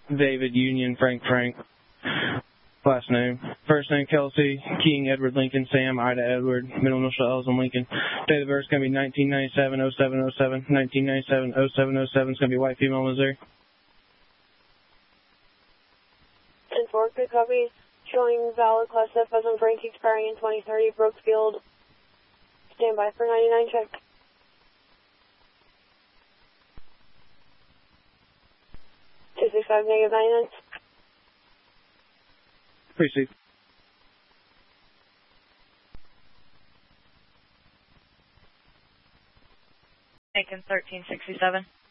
David Union Frank. Last name. First name Kelsey, King Edward Lincoln, Sam Ida Edward, middle initial L's in Lincoln. Date of birth is going to be 1997-07-07. 1997-07-07 is going to be white, female, Missouri. And 4, good copy. Showing valid Class F as on Frank expiring in 2030, Brooksfield. Stand by for 99 check. 265 negative 99. Appreciate it. Lincoln 1367.